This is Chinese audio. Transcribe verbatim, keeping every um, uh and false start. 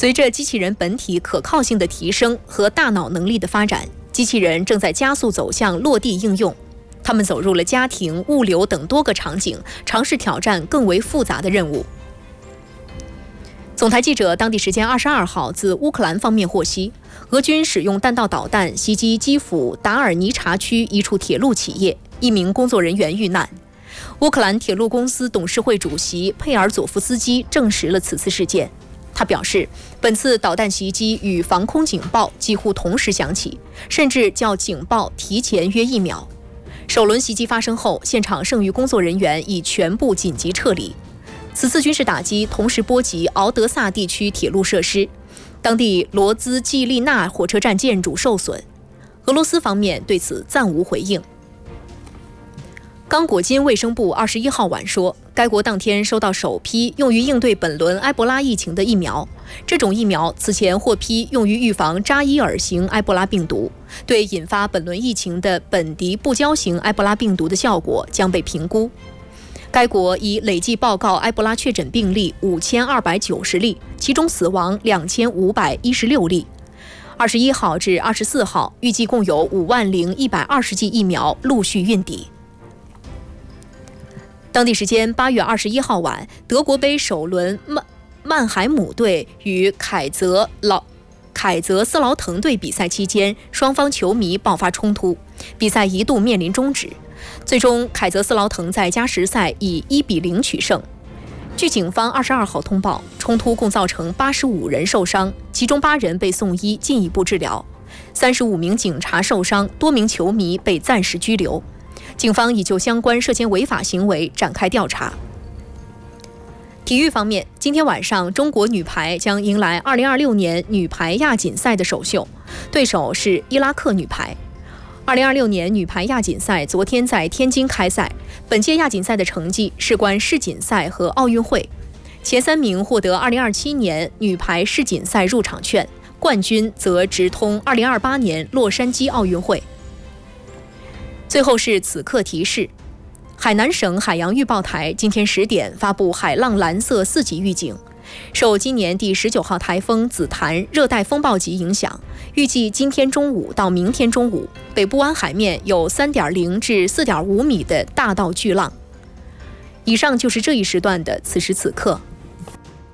随着机器人本体可靠性的提升和大脑能力的发展，机器人正在加速走向落地应用。他们走入了家庭、物流等多个场景，尝试挑战更为复杂的任务。总台记者当地时间二十二号自乌克兰方面获悉，俄军使用弹道导弹袭击基辅达尔尼察区一处铁路企业，一名工作人员遇难。乌克兰铁路公司董事会主席佩尔佐夫斯基证实了此次事件。他表示，本次导弹袭击与防空警报几乎同时响起，甚至较警报提前约一秒。首轮袭击发生后，现场剩余工作人员已全部紧急撤离。此次军事打击同时波及敖德萨地区铁路设施，当地罗兹季利纳火车站建筑受损。俄罗斯方面对此暂无回应。刚果金卫生部二十一号晚说，该国当天收到首批用于应对本轮埃博拉疫情的疫苗。这种疫苗此前获批用于预防扎伊尔型埃博拉病毒，对引发本轮疫情的本迪布胶型埃博拉病毒的效果将被评估。该国已累计报告埃博拉确诊病例五千二百九十例，其中死亡两千五百一十六例。二十一号至二十四号，预计共有五万零一百二十剂疫苗陆续运抵。当地时间八月二十一号晚，德国杯首轮曼曼海姆队与凯泽劳凯泽斯劳滕队比赛期间，双方球迷爆发冲突，比赛一度面临终止。最终，凯泽斯劳滕在加时赛以一比零取胜。据警方二十二号通报，冲突共造成八十五人受伤，其中八人被送医进一步治疗，三十五名警察受伤，多名球迷被暂时拘留。警方已就相关涉嫌违法行为展开调查。体育方面，今天晚上中国女排将迎来二零二六年女排亚锦赛的首秀，对手是伊拉克女排。二零二六年女排亚锦赛昨天在天津开赛，本届亚锦赛的成绩事关世锦赛和奥运会。前三名获得二零二七年女排世锦赛入场券，冠军则直通二零二八年洛杉矶奥运会。最后是此刻提示，海南省海洋预报台今天十点发布海浪蓝色四级预警。受今年第十九号台风紫檀热带风暴级影响，预计今天中午到明天中午，北部湾海面有 三点零 至 四点五 米的大到巨浪。以上就是这一时段的此时此刻。